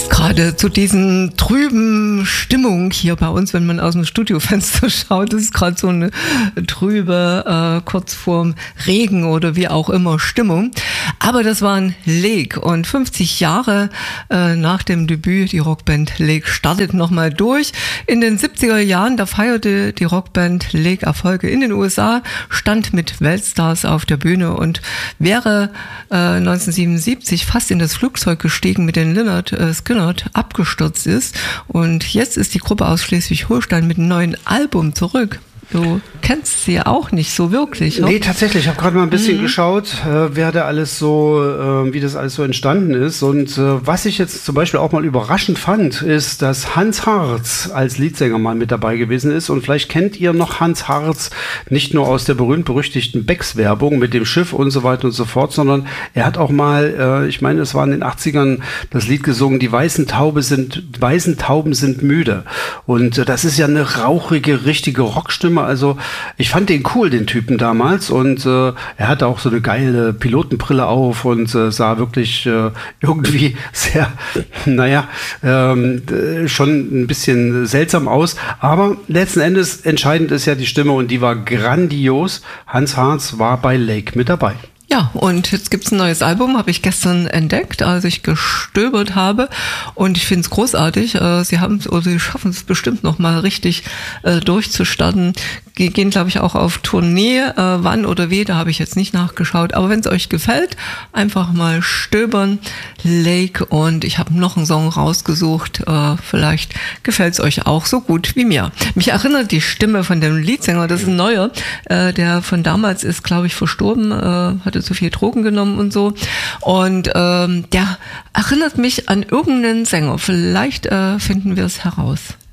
Passt gerade zu diesen trüben Stimmung hier bei uns, wenn man aus dem Studiofenster schaut. Das ist gerade so eine trübe, kurz vorm Regen oder wie auch immer Stimmung. Aber das waren Lake und 50 Jahre nach dem Debüt, die Rockband Lake startet nochmal durch. In den 70er Jahren, da feierte die Rockband Lake Erfolge in den USA, stand mit Weltstars auf der Bühne und wäre 1977 fast in das Flugzeug gestiegen, mit dem Lynyrd Skynyrd abgestürzt ist. Und jetzt ist die Gruppe aus Schleswig-Holstein mit einem neuen Album zurück. Du kennst sie ja auch nicht so wirklich, oder? Nee, tatsächlich. Ich habe gerade mal ein bisschen geschaut, wer da alles so, wie das alles so entstanden ist. Und was ich jetzt zum Beispiel auch mal überraschend fand, ist, dass Hans Harz als Leadsänger mal mit dabei gewesen ist. Und vielleicht kennt ihr noch Hans Harz nicht nur aus der berühmt-berüchtigten Becks-Werbung mit dem Schiff und so weiter und so fort, sondern er hat auch mal, ich meine, es war in den 80ern, das Lied gesungen, die weißen Tauben sind müde. Und das ist ja eine rauchige, richtige Rockstimme. Also ich fand den cool, den Typen damals, und er hatte auch so eine geile Pilotenbrille auf und sah wirklich irgendwie sehr, schon ein bisschen seltsam aus, aber letzten Endes entscheidend ist ja die Stimme und die war grandios. Hans Harz war bei Lake mit dabei. Ja, und jetzt gibt's ein neues Album, habe ich gestern entdeckt, als ich gestöbert habe, und ich finde es großartig. Sie schaffen es bestimmt noch mal richtig durchzustarten. Die gehen, glaube ich, auch auf Tournee. Wann oder wie, da habe ich jetzt nicht nachgeschaut. Aber wenn es euch gefällt, einfach mal stöbern. Lake, und ich habe noch einen Song rausgesucht. Vielleicht gefällt es euch auch so gut wie mir. Mich erinnert die Stimme von dem Leadsänger, das ist ein neuer, der von damals ist, glaube ich, verstorben, hatte zu viel Drogen genommen und so. Und der erinnert mich an irgendeinen Sänger. Vielleicht finden wir es heraus.